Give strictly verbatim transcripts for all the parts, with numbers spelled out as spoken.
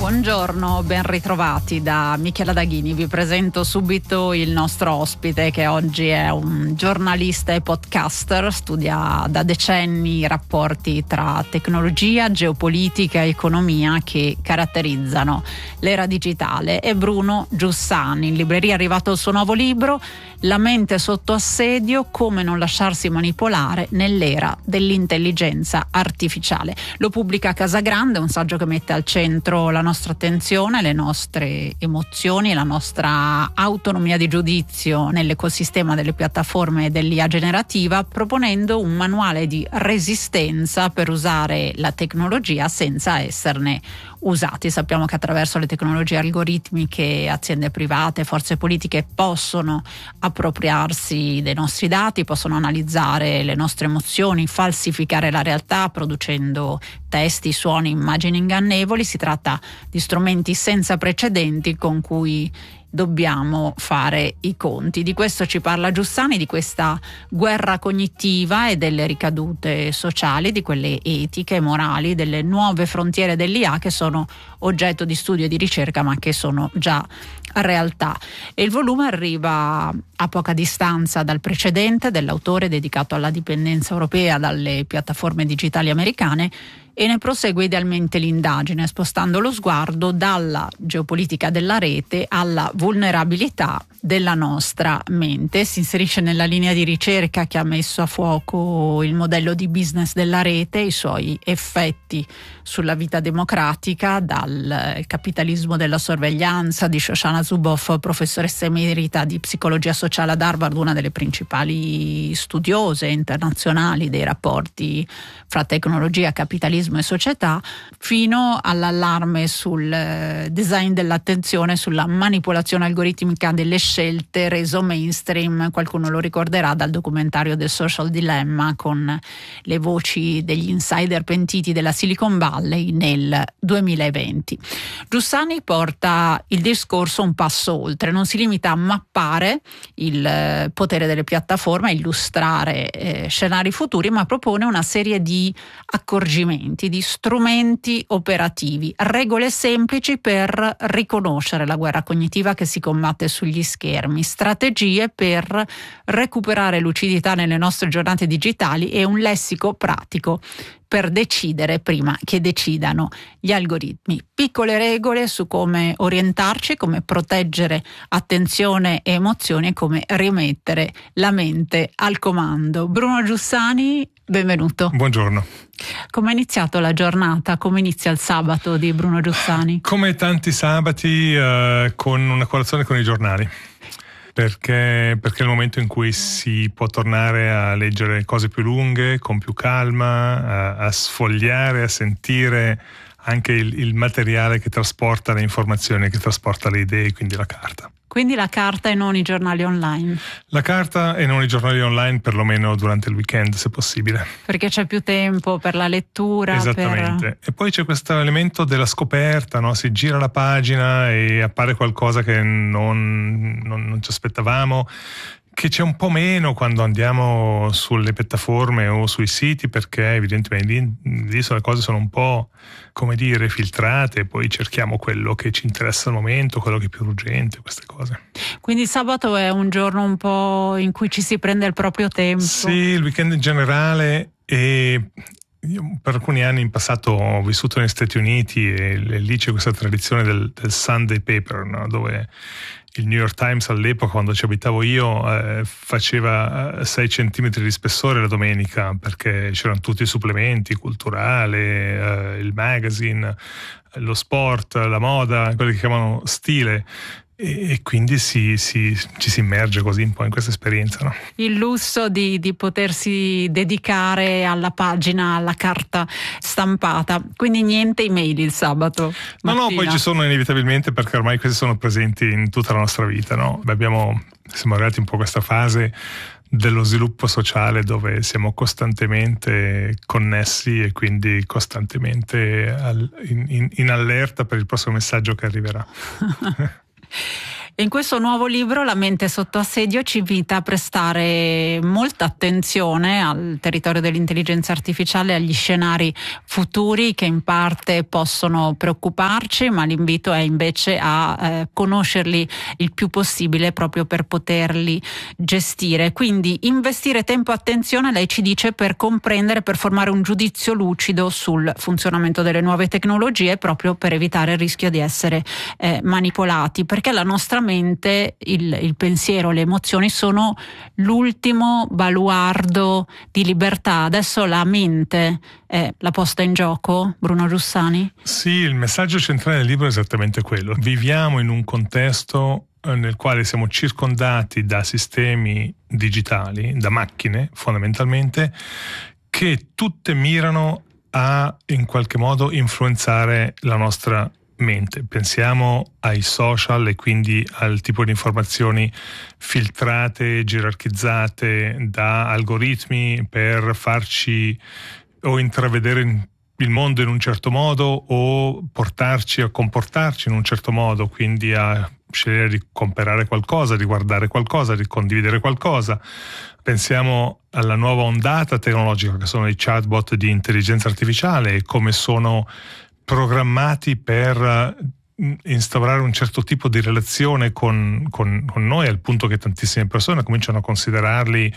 Buongiorno, ben ritrovati da Michela Daghini. Vi presento subito il nostro ospite, che oggi è un giornalista e podcaster, studia da decenni i rapporti tra tecnologia, geopolitica e economia che caratterizzano l'era digitale. È Bruno Giussani. In libreria è arrivato il suo nuovo libro, La mente sotto assedio, come non lasciarsi manipolare nell'era dell'intelligenza artificiale. Lo pubblica Casagrande, un saggio che mette al centro la nostra attenzione, le nostre emozioni e la nostra autonomia di giudizio nell'ecosistema delle piattaforme dell'I A generativa, proponendo un manuale di resistenza per usare la tecnologia senza esserne usati. Sappiamo che attraverso le tecnologie algoritmiche aziende private, forze politiche possono appropriarsi dei nostri dati, possono analizzare le nostre emozioni, falsificare la realtà producendo testi, suoni, immagini ingannevoli. Si tratta di strumenti senza precedenti con cui dobbiamo fare i conti. Di questo ci parla Giussani, di questa guerra cognitiva e delle ricadute sociali, di quelle etiche e morali, delle nuove frontiere dell'I A che sono oggetto di studio e di ricerca ma che sono già realtà. E il volume arriva a poca distanza dal precedente dell'autore, dedicato alla dipendenza europea dalle piattaforme digitali americane, e ne prosegue idealmente l'indagine, spostando lo sguardo dalla geopolitica della rete alla vulnerabilità della nostra mente. Si inserisce nella linea di ricerca che ha messo a fuoco il modello di business della rete, i suoi effetti sulla vita democratica, dal capitalismo della sorveglianza di Shoshana Zuboff, professoressa emerita di psicologia sociale ad Harvard, una delle principali studiose internazionali dei rapporti fra tecnologia, capitalismo e società, fino all'allarme sul design dell'attenzione, sulla manipolazione algoritmica delle scelte, reso mainstream, qualcuno lo ricorderà, dal documentario The Social Dilemma, con le voci degli insider pentiti della Silicon Valley nel duemilaventi. Giussani porta il discorso un passo oltre, non si limita a mappare il potere delle piattaforme, a illustrare eh, scenari futuri, ma propone una serie di accorgimenti, di strumenti operativi, regole semplici per riconoscere la guerra cognitiva che si combatte sugli schermi, strategie per recuperare lucidità nelle nostre giornate digitali e un lessico pratico per decidere prima che decidano gli algoritmi. Piccole regole su come orientarci, come proteggere attenzione e emozioni e come rimettere la mente al comando. Bruno Giussani, benvenuto. Buongiorno. Come è iniziato la giornata? Come inizia il sabato di Bruno Giussani? Come tanti sabati, eh, con una colazione con i giornali. Perché, perché è il momento in cui si può tornare a leggere cose più lunghe, con più calma, a, a sfogliare, a sentire anche il, il materiale che trasporta le informazioni, che trasporta le idee, quindi la carta. Quindi la carta e non i giornali online? La carta e non i giornali online, perlomeno durante il weekend, se possibile. Perché c'è più tempo per la lettura. Esattamente. Per... E poi c'è questo elemento della scoperta, no? Si gira la pagina e appare qualcosa che non, non, non ci aspettavamo, che c'è un po' meno quando andiamo sulle piattaforme o sui siti, perché evidentemente lì, lì le cose sono un po', come dire, filtrate, poi cerchiamo quello che ci interessa al momento, quello che è più urgente, queste cose. Quindi il sabato è un giorno un po' in cui ci si prende il proprio tempo. Sì, il weekend in generale. E io per alcuni anni in passato ho vissuto negli Stati Uniti e lì c'è questa tradizione del, del Sunday paper, no? Dove il New York Times all'epoca, quando ci abitavo io, eh, faceva sei centimetri di spessore la domenica, perché c'erano tutti i supplementi, culturale, eh, il magazine, lo sport, la moda, quelli che chiamano stile. E quindi si, si, ci si immerge così un po' in questa esperienza, no? Il lusso di, di potersi dedicare alla pagina, alla carta stampata. Quindi niente email il sabato mattina. No, no, poi ci sono inevitabilmente, perché ormai questi sono presenti in tutta la nostra vita, no? Abbiamo, siamo arrivati un po' a questa fase dello sviluppo sociale dove siamo costantemente connessi e quindi costantemente al, in, in, in allerta per il prossimo messaggio che arriverà. E in questo nuovo libro, La mente sotto assedio, ci invita a prestare molta attenzione al territorio dell'intelligenza artificiale, agli scenari futuri che in parte possono preoccuparci, ma l'invito è invece a eh, conoscerli il più possibile proprio per poterli gestire. Quindi investire tempo e attenzione, lei ci dice, per comprendere, per formare un giudizio lucido sul funzionamento delle nuove tecnologie, proprio per evitare il rischio di essere eh, manipolati, perché la nostra mente, il, il pensiero, le emozioni sono l'ultimo baluardo di libertà. Adesso la mente è la posta in gioco, Bruno Giussani? Sì, il messaggio centrale del libro è esattamente quello. Viviamo in un contesto nel quale siamo circondati da sistemi digitali, da macchine fondamentalmente, che tutte mirano a in qualche modo influenzare la nostra mente. Pensiamo ai social e quindi al tipo di informazioni filtrate, gerarchizzate da algoritmi per farci o intravedere il mondo in un certo modo o portarci a comportarci in un certo modo, quindi a scegliere di comprare qualcosa, di guardare qualcosa, di condividere qualcosa. Pensiamo alla nuova ondata tecnologica che sono i chatbot di intelligenza artificiale e come sono programmati per instaurare un certo tipo di relazione con, con, con noi, al punto che tantissime persone cominciano a considerarli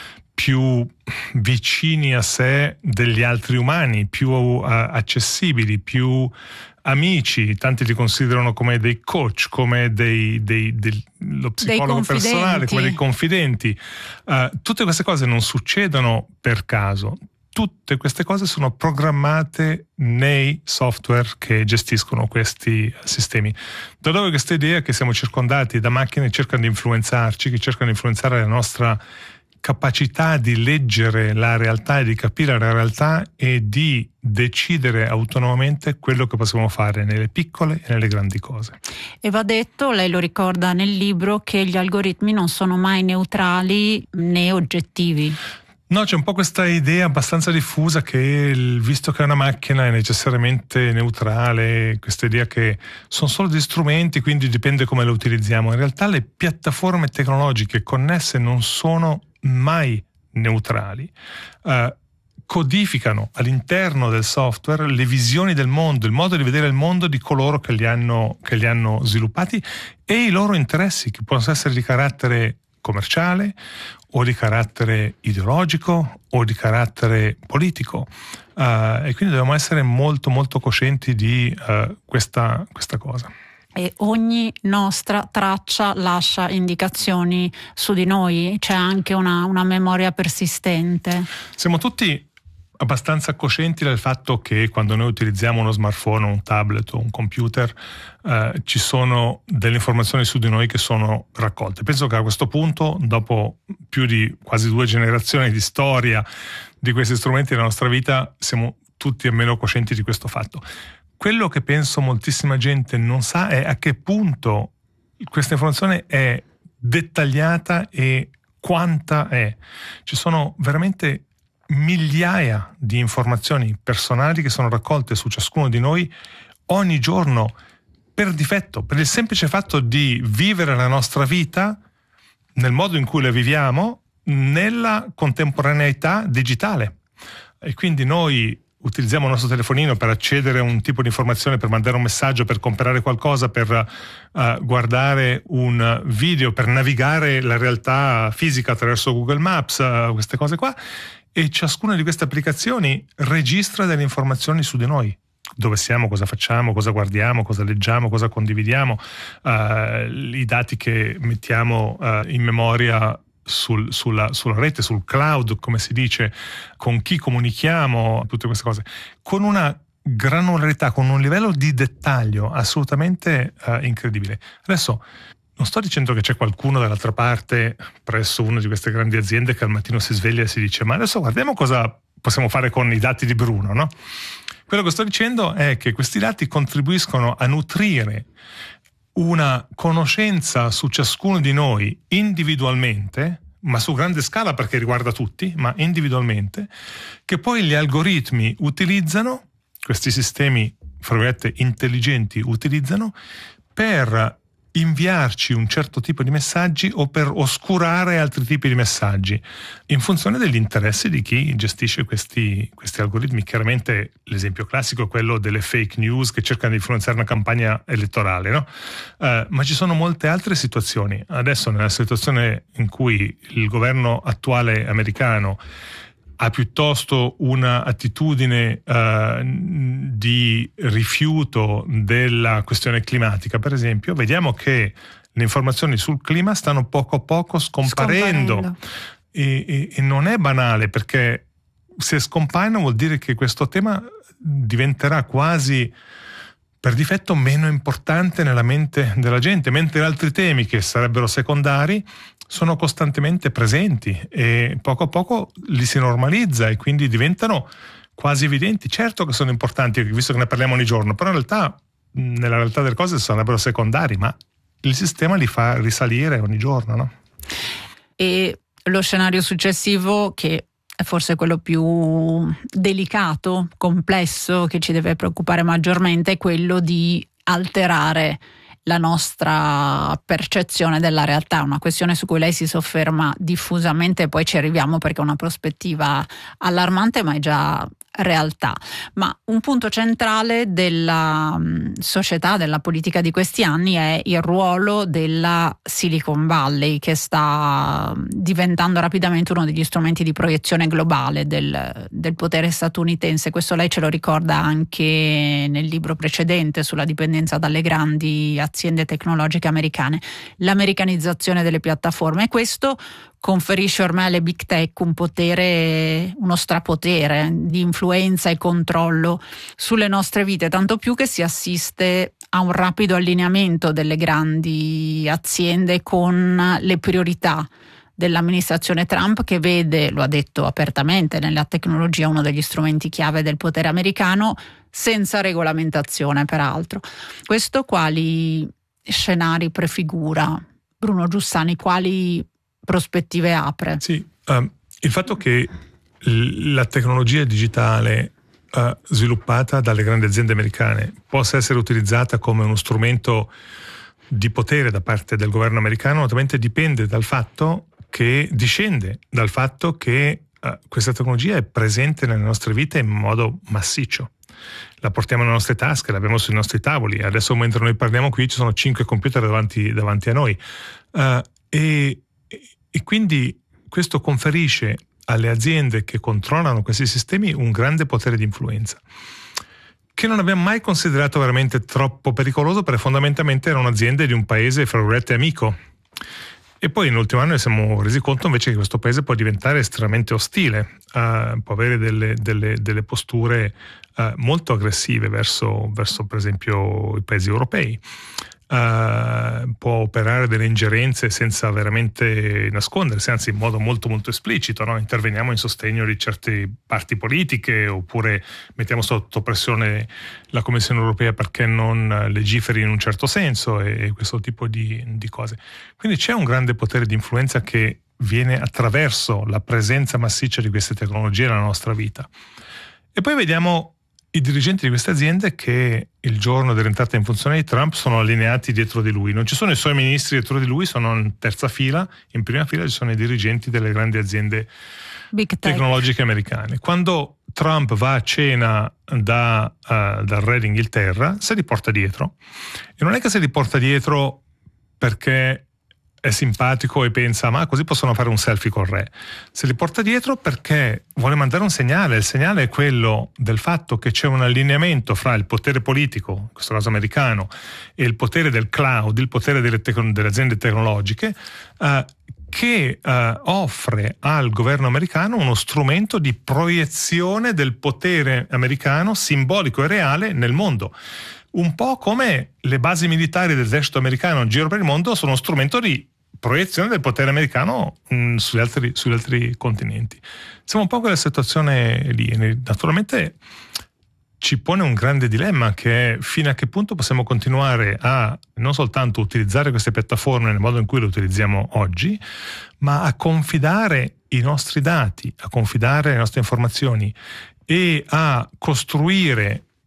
più vicini a sé degli altri umani, più uh, accessibili, più amici. Tanti li considerano come dei coach, come dei, dei, dei lo psicologo personale, come dei confidenti. Uh, tutte queste cose non succedono per caso. Tutte queste cose sono programmate nei software che gestiscono questi sistemi. Da dove questa idea che siamo circondati da macchine che cercano di influenzarci, che cercano di influenzare la nostra capacità di leggere la realtà e di capire la realtà e di decidere autonomamente quello che possiamo fare nelle piccole e nelle grandi cose. E va detto, lei lo ricorda nel libro, che gli algoritmi non sono mai neutrali né oggettivi. No, c'è un po' questa idea abbastanza diffusa che il, visto che è una macchina è necessariamente neutrale, questa idea che sono solo degli strumenti, quindi dipende come lo utilizziamo. In realtà le piattaforme tecnologiche connesse non sono mai neutrali. Uh, codificano all'interno del software le visioni del mondo, il modo di vedere il mondo di coloro che li hanno, che li hanno sviluppati e i loro interessi, che possono essere di carattere commerciale o di carattere ideologico o di carattere politico, uh, e quindi dobbiamo essere molto molto coscienti di uh, questa, questa cosa. E ogni nostra traccia lascia indicazioni su di noi, c'è anche una, una memoria persistente. Siamo tutti abbastanza coscienti del fatto che quando noi utilizziamo uno smartphone, un tablet o un computer, eh, ci sono delle informazioni su di noi che sono raccolte. Penso che a questo punto, dopo più di quasi due generazioni di storia di questi strumenti nella nostra vita, siamo tutti almeno coscienti di questo fatto. Quello che penso moltissima gente non sa è a che punto questa informazione è dettagliata e quanta è. Ci sono veramente migliaia di informazioni personali che sono raccolte su ciascuno di noi ogni giorno per difetto, per il semplice fatto di vivere la nostra vita nel modo in cui la viviamo nella contemporaneità digitale. E quindi noi utilizziamo il nostro telefonino per accedere a un tipo di informazione, per mandare un messaggio, per comprare qualcosa, per uh, guardare un video, per navigare la realtà fisica attraverso Google Maps, uh, queste cose qua. E ciascuna di queste applicazioni registra delle informazioni su di noi. Dove siamo, cosa facciamo, cosa guardiamo, cosa leggiamo, cosa condividiamo, uh, i dati che mettiamo uh, in memoria sul, sulla, sulla rete, sul cloud, come si dice, con chi comunichiamo, tutte queste cose, con una granularità, con un livello di dettaglio assolutamente uh, incredibile. Adesso non sto dicendo che c'è qualcuno dall'altra parte presso una di queste grandi aziende che al mattino si sveglia e si dice ma adesso guardiamo cosa possiamo fare con i dati di Bruno, no? Quello che sto dicendo è che questi dati contribuiscono a nutrire una conoscenza su ciascuno di noi individualmente, ma su grande scala perché riguarda tutti, ma individualmente, che poi gli algoritmi utilizzano, questi sistemi, fra virgolette, intelligenti utilizzano, per inviarci un certo tipo di messaggi o per oscurare altri tipi di messaggi in funzione degli interessi di chi gestisce questi, questi algoritmi. Chiaramente l'esempio classico è quello delle fake news che cercano di influenzare una campagna elettorale, no? Uh, ma ci sono molte altre situazioni. Adesso, nella situazione in cui il governo attuale americano ha piuttosto una attitudine uh, di rifiuto della questione climatica, per esempio, vediamo che le informazioni sul clima stanno poco a poco scomparendo, scomparendo. E, e, e non è banale, perché se scompaiono vuol dire che questo tema diventerà quasi per difetto meno importante nella mente della gente, mentre altri temi che sarebbero secondari sono costantemente presenti e poco a poco li si normalizza e quindi diventano quasi evidenti. Certo che sono importanti, visto che ne parliamo ogni giorno, però in realtà, nella realtà delle cose sarebbero secondari, ma il sistema li fa risalire ogni giorno, no? E lo scenario successivo, che è forse quello più delicato, complesso, che ci deve preoccupare maggiormente, è quello di alterare la nostra percezione della realtà, una questione su cui lei si sofferma diffusamente e poi ci arriviamo perché è una prospettiva allarmante ma è già realtà. Ma un punto centrale della società, della politica di questi anni è il ruolo della Silicon Valley, che sta diventando rapidamente uno degli strumenti di proiezione globale del, del potere statunitense. Questo lei ce lo ricorda anche nel libro precedente sulla dipendenza dalle grandi aziende tecnologiche americane, l'americanizzazione delle piattaforme, e questo conferisce ormai alle big tech un potere, uno strapotere di influenza e controllo sulle nostre vite, tanto più che si assiste a un rapido allineamento delle grandi aziende con le priorità dell'amministrazione Trump, che vede, lo ha detto apertamente, nella tecnologia uno degli strumenti chiave del potere americano, senza regolamentazione peraltro. Questo quali scenari prefigura Bruno Giussani? Quali prospettive apre? Sì, um, il fatto che l- la tecnologia digitale uh, sviluppata dalle grandi aziende americane possa essere utilizzata come uno strumento di potere da parte del governo americano naturalmente dipende dal fatto che discende dal fatto che uh, questa tecnologia è presente nelle nostre vite in modo massiccio. La portiamo nelle nostre tasche, l'abbiamo sui nostri tavoli. Adesso, mentre noi parliamo qui, ci sono cinque computer davanti, davanti a noi. Uh, e, e quindi questo conferisce alle aziende che controllano questi sistemi un grande potere di influenza, che non abbiamo mai considerato veramente troppo pericoloso, perché fondamentalmente erano aziende di un paese, fra virgolette, amico. E poi nell'ultimo anno ci siamo resi conto invece che questo paese può diventare estremamente ostile, uh, può avere delle, delle, delle posture uh, molto aggressive verso, verso per esempio i paesi europei. Uh, può operare delle ingerenze senza veramente nascondersi, anzi in modo molto molto esplicito, no? Interveniamo in sostegno di certe parti politiche oppure mettiamo sotto pressione la Commissione europea perché non legiferi in un certo senso e questo tipo di, di cose. Quindi c'è un grande potere di influenza che viene attraverso la presenza massiccia di queste tecnologie nella nostra vita. E poi vediamo i dirigenti di queste aziende che il giorno dell'entrata in funzione di Trump sono allineati dietro di lui. Non ci sono i suoi ministri dietro di lui, sono in terza fila, in prima fila ci sono i dirigenti delle grandi aziende Big tecnologiche americane. Quando Trump va a cena da, uh, dal re d'Inghilterra, se li porta dietro. E non è che se li porta dietro perché è simpatico e pensa ma così possono fare un selfie col re. Se li porta dietro perché vuole mandare un segnale. Il segnale è quello del fatto che c'è un allineamento fra il potere politico, in questo caso americano, e il potere del cloud, il potere delle, tec- delle aziende tecnologiche, eh, che eh, offre al governo americano uno strumento di proiezione del potere americano simbolico e reale nel mondo. Un po' come le basi militari dell'esercito americano in giro per il mondo sono uno strumento di proiezione del potere americano mh, sugli altri, sugli altri continenti. Siamo un po' in quella situazione lì. Naturalmente ci pone un grande dilemma, che è fino a che punto possiamo continuare a non soltanto utilizzare queste piattaforme nel modo in cui le utilizziamo oggi, ma a confidare i nostri dati, a confidare le nostre informazioni e a costruire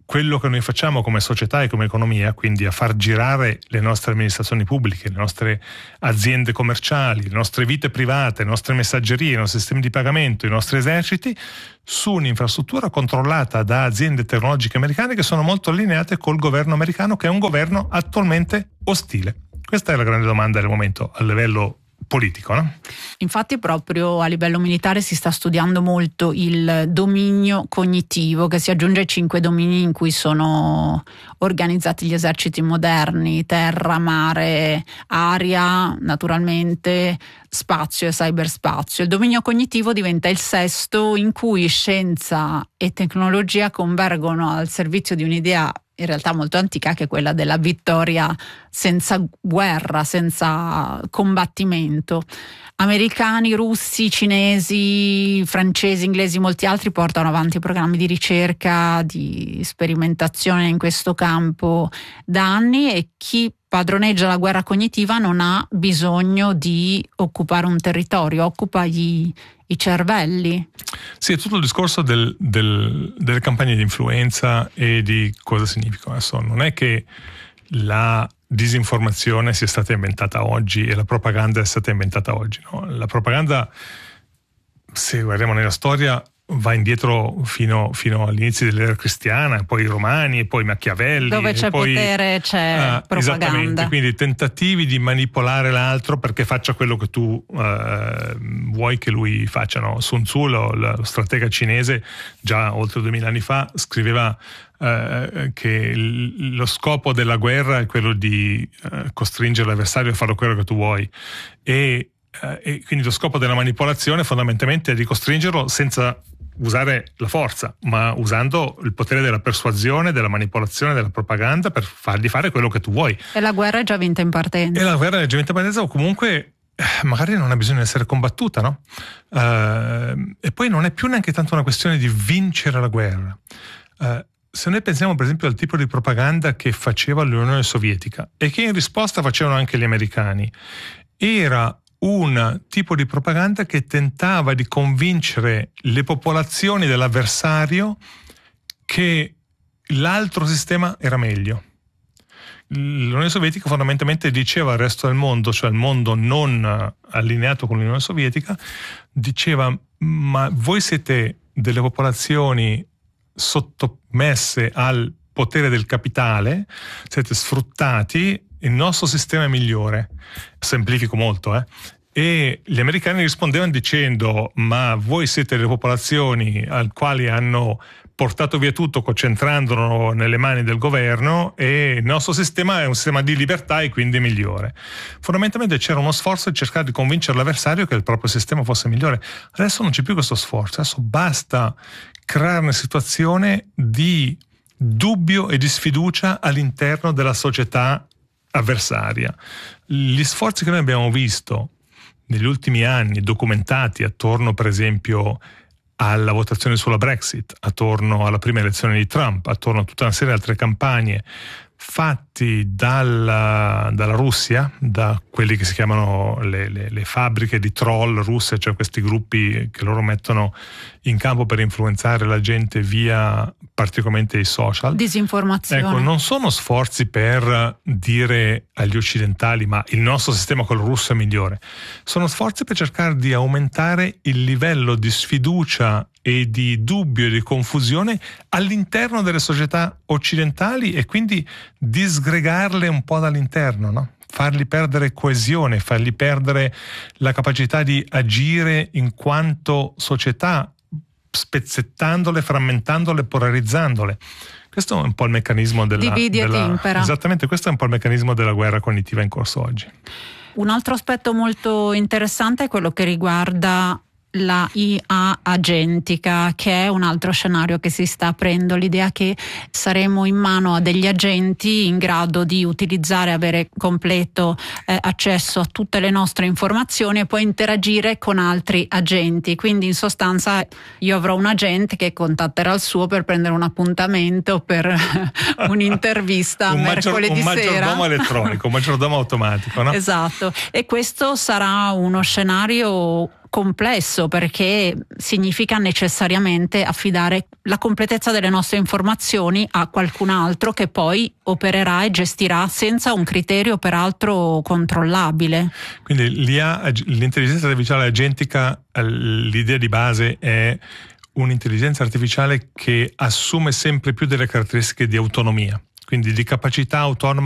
quello che noi facciamo come società e come economia, quindi a far girare le nostre amministrazioni pubbliche, le nostre aziende commerciali, le nostre vite private, le nostre messaggerie, i nostri sistemi di pagamento, i nostri eserciti, su un'infrastruttura controllata da aziende tecnologiche americane che sono molto allineate col governo americano, che è un governo attualmente ostile. Questa è la grande domanda del momento a livello politico, no? Infatti proprio a livello militare si sta studiando molto il dominio cognitivo, che si aggiunge ai cinque domini in cui sono organizzati gli eserciti moderni: terra, mare, aria, naturalmente spazio e cyberspazio. Il dominio cognitivo diventa il sesto, in cui scienza e tecnologia convergono al servizio di un'idea in realtà molto antica, che è quella della vittoria senza guerra, senza combattimento. Americani, russi, cinesi, francesi, inglesi, molti altri portano avanti programmi di ricerca, di sperimentazione in questo campo da anni, e chi padroneggia la guerra cognitiva non ha bisogno di occupare un territorio, occupa gli, i cervelli. Sì, è tutto il discorso del, del, delle campagne di influenza e di cosa significano. Adesso non è che la disinformazione sia stata inventata oggi e la propaganda è stata inventata oggi, no? La propaganda, se guardiamo nella storia, va indietro fino, fino all'inizio dell'era cristiana, poi i Romani, e poi Machiavelli. Dove c'è poi, potere c'è uh, propaganda. Esattamente, quindi tentativi di manipolare l'altro perché faccia quello che tu uh, vuoi che lui faccia, no? Sun Tzu, lo, lo stratega cinese, già oltre duemila anni fa, scriveva uh, che l- lo scopo della guerra è quello di uh, costringere l'avversario a fare quello che tu vuoi, e, uh, e quindi lo scopo della manipolazione fondamentalmente è di costringerlo senza usare la forza, ma usando il potere della persuasione, della manipolazione, della propaganda, per fargli fare quello che tu vuoi. E la guerra è già vinta in partenza. E la guerra è già vinta in partenza, o comunque magari non ha bisogno di essere combattuta, no? Uh, e poi non è più neanche tanto una questione di vincere la guerra. Uh, se noi pensiamo per esempio al tipo di propaganda che faceva l'Unione Sovietica e che in risposta facevano anche gli americani, era un tipo di propaganda che tentava di convincere le popolazioni dell'avversario che l'altro sistema era meglio. L'Unione Sovietica fondamentalmente diceva al resto del mondo, cioè il mondo non allineato con l'Unione Sovietica, diceva: ma voi siete delle popolazioni sottomesse al potere del capitale, siete sfruttati, il nostro sistema è migliore. Semplifico molto, eh? E gli americani rispondevano dicendo: ma voi siete le popolazioni al quali hanno portato via tutto, concentrandolo nelle mani del governo, e il nostro sistema è un sistema di libertà e quindi migliore. Fondamentalmente c'era uno sforzo di cercare di convincere l'avversario che il proprio sistema fosse migliore. Adesso non c'è più questo sforzo, adesso basta creare una situazione di dubbio e di sfiducia all'interno della società avversaria. Gli sforzi che noi abbiamo visto negli ultimi anni, documentati attorno per esempio alla votazione sulla Brexit, attorno alla prima elezione di Trump, attorno a tutta una serie di altre campagne fatti dalla, dalla Russia, da quelli che si chiamano le, le, le fabbriche di troll russe, cioè questi gruppi che loro mettono in campo per influenzare la gente via particolarmente i social. Disinformazione. Ecco, non sono sforzi per dire agli occidentali: ma il nostro sistema quello russo è migliore. Sono sforzi per cercare di aumentare il livello di sfiducia e di dubbio e di confusione all'interno delle società occidentali, e quindi disgregarle un po' dall'interno, no? Fargli perdere coesione, fargli perdere la capacità di agire in quanto società, spezzettandole, frammentandole, polarizzandole. Questo è un po' il meccanismo della, dividi e della timpera. Esattamente, questo è un po' il meccanismo della guerra cognitiva in corso oggi. Un altro aspetto molto interessante è quello che riguarda la I A agentica, che è un altro scenario che si sta aprendo, l'idea che saremo in mano a degli agenti in grado di utilizzare, avere completo eh, accesso a tutte le nostre informazioni e poi interagire con altri agenti. Quindi in sostanza io avrò un agente che contatterà il suo per prendere un appuntamento per un'intervista un mercoledì maggior, un sera. maggiordomo elettronico, un maggiordomo automatico, no? Esatto, e questo sarà uno scenario complesso, perché significa necessariamente affidare la completezza delle nostre informazioni a qualcun altro che poi opererà e gestirà senza un criterio peraltro controllabile. Quindi l'I A, l'intelligenza artificiale agentica, l'idea di base è un'intelligenza artificiale che assume sempre più delle caratteristiche di autonomia, quindi di capacità autonoma